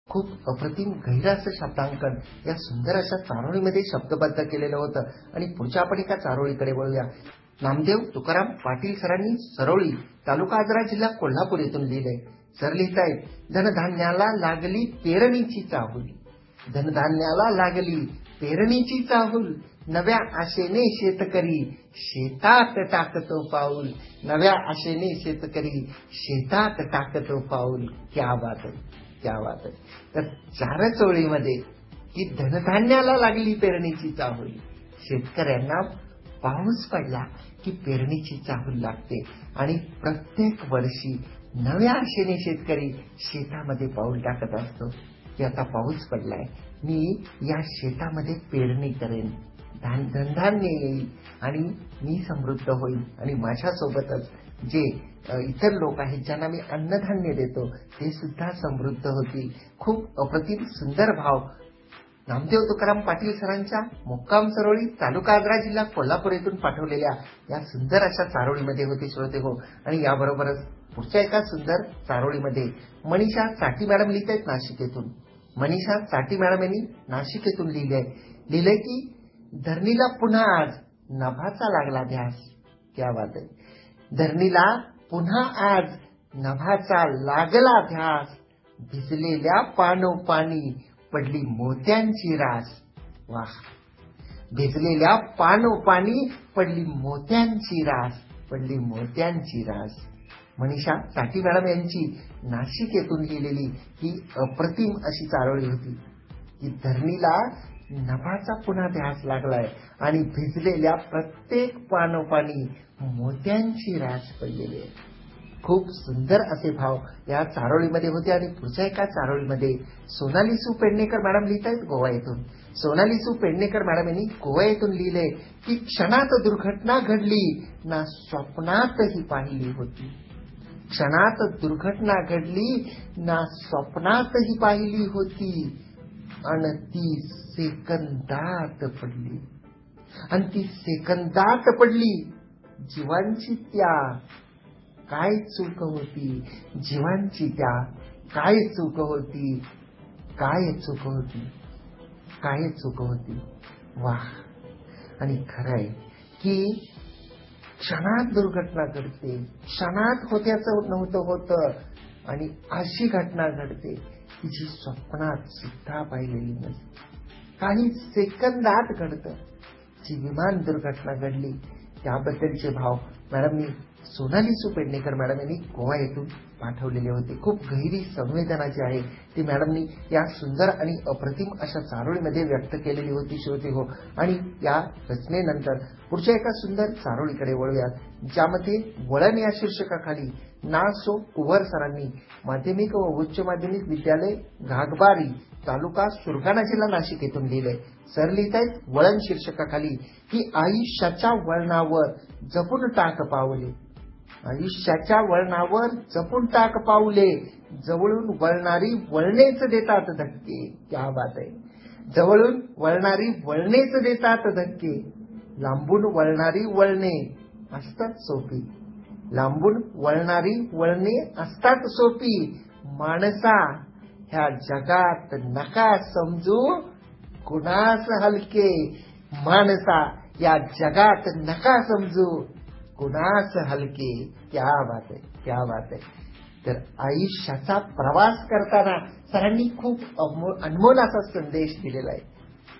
खूप अप्रतिम गहिरं असं शब्दांकन या सुंदर अशा चारोळीमध्ये शब्दबद्ध केलेलं होतं. आणि पुढच्या आपण एका चारोळीकडे वळूया. नामदेव तुकाराम पाटील सरांनी सरोळी, तालुका आजरा, जिल्हा कोल्हापूर येथून लिहिलंय. सर लिहितायत, धनधान्याला लागली पेरणीची चाहूल. धनधान्याला लागली पेरणीची चाहूल, नव्या आशेने शेतकरी शेतात टाकतो पाऊल. नव्या आशेने शेतकरी शेतात टाकतो पाऊल. क्या बात आहे, क्या बात आहे. तर चारच ओळीमध्ये की धनधान्याला लागली पेरणीची चाहूल, शेतकऱ्यांना पाऊस पडला की पेरणीची चाहूल लागते. आणि प्रत्येक वर्षी नव्या आशेने शेतकरी शेतामध्ये पाऊल टाकत असतो की आता पाऊस पडलाय, मी या शेतामध्ये पेरणी करेन, धनधान्य येईल आणि मी समृद्ध होईल. आणि माझ्यासोबतच जे इतर लोक आहेत ज्यांना मी अन्नधान्य देतो ते सुद्धा समृद्ध होतील. खूप अप्रतिम सुंदर भाव नामदेव तुकाराम पाटील सरांच्या मुक्काम सरोळी, तालुका आजरा, जिल्हा कोल्हापूर येथून पाठवलेल्या या सुंदर अशा चारोळीमध्ये होते श्रोते हो. आणि याबरोबरच पुढच्या एका सुंदर चारोळीमध्ये मनीषा चाटी मॅडम लिहित आहेत नाशिक येथून. मनीषा चाटी मॅडम यांनी नाशिक येथून लिहिलंय की धरणीला पुन्हा आज नभाचा लागला ध्यास. क्या बात आहे. धरणीला पुन्हा आज नभाचा लागला ध्यास, भिजलेल्या पाणोपाणी पडली मोत्यांची रास. वाह. भिजलेल्या पाणोपाणी पडली मोत्यांची रास, पडली मोत्यांची रास. मनीषा चाटी मॅडम यांची नाशिक येथून लिहिलेली ही अप्रतिम अशी चारोळी होती की धरणीला नभाचा पुन्हा ध्यास लागलाय आणि भिजलेल्या प्रत्येक पाणोपाणी मोत्यांची रास पडलेली आहे. खूप सुंदर असे भाव या चारोळीमध्ये होते. आणि पुढच्या एका चारोळीमध्ये सोनाली सू पेडणेकर मॅडम लिहित आहेत गोवा येथून. सोनाली सू पेडणेकर मॅडम यांनी गोवा येथून लिहिले की क्षणात दुर्घटना घडली ना स्वप्नातही पाहिली होती. क्षणात दुर्घटना घडली ना स्वप्नातही पाहिली होती, आणि ती सेकंदात पडली. आणि ती सेकंदात पडली. जीवांची त्या काय चूक होती, जीवांची त्या काय चूक होती, काय चूक होती, काय चूक होती. वाह. आणि खरंय की क्षणात दुर्घटना घडते, क्षणात होत्याचं नव्हतं होतं, आणि अशी घटना घडते की जी स्वप्नात सुद्धा पाहिलेली नसते. काही सेकंदात घडतं. जी विमान दुर्घटना घडली त्याबद्दलचे भाव मॅडमनी सोनाली सू पेडणेकर मॅडम यांनी गोवा येथून पाठवलेले होते. खूप गहिरी संवेदना जी आहे ती मॅडमनी या सुंदर आणि अप्रतिम अशा चारोळीमध्ये व्यक्त केलेली होती श्रोते हो. आणि या रचनेनंतर पुढच्या एका सुंदर चारोळीकडे वळूयात, ज्यामध्ये वळण या शीर्षकाखाली ना. सो. कुवर सरांनी माध्यमिक व उच्च माध्यमिक विद्यालय घागबारी, तालुका सुरगाणा, जिल्हा नाशिक येथून लिहिलंय. सर लिहित आहेत वळण शीर्षकाखाली की आयुष्याच्या वळणावर जपून टाक पावले. आयुष्याच्या वळणावर जपून टाक पाऊले, जवळून वळणारी वळणेच देतात धक्के. क्या बात आहे. जवळून वळणारी वळणेच देतात धक्के, लांबून वळणारी वळणे असतात सोपी. लांबून वळणारी वळणे असतात सोपी, माणसा ह्या जगात नका समजू कुणास हलके. माणसा या जगात नका समजू कुणास हलके. क्या बात आहे, क्या बात आहे. तर आयुष्याचा प्रवास करताना सरांनी खूप अनमोल असा संदेश दिलेला आहे.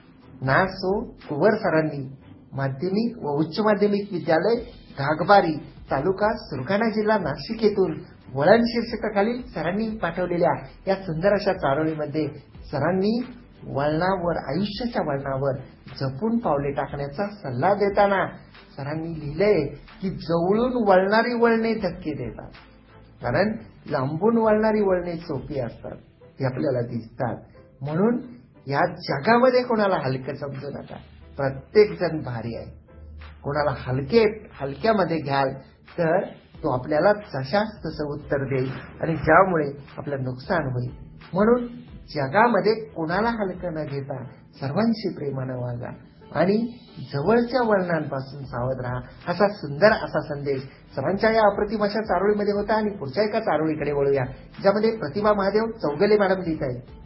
ना. सो. कुवर सरांनी माध्यमिक व उच्च माध्यमिक विद्यालय घागबारी, तालुका सुरगाणा, जिल्हा नाशिक येथून वळण शीर्षकाखालील सरांनी पाठवलेल्या या सुंदर अशा चारोळीमध्ये सरांनी वळणावर, आयुष्याच्या वळणावर जपून पावले टाकण्याचा सल्ला देताना सरांनी लिहिलंय की जवळून वळणारी वळणे धक्के देतात. कारण लांबून वळणारी वळणे सोपी असतात, ती आपल्याला दिसतात. म्हणून या जगामध्ये कोणाला हलकं समजू नका. प्रत्येक जण भारी आहे. कोणाला हलक्यामध्ये घ्याल तर तो आपल्याला जशास तसं उत्तर देईल आणि ज्यामुळे आपलं नुकसान होईल. म्हणून जगामध्ये कोणाला हलकं न घेता सर्वांशी प्रेमानं वागा आणि जवळच्या वळणांपासून सावध राहा, असा सुंदर असा संदेश सरांच्या या अप्रतिम अशा चारोळीमध्ये होता. आणि पुढच्या एका चारोळीकडे वळूया, ज्यामध्ये प्रतिभा महादेव चौगले मॅडम लिहित आहेत.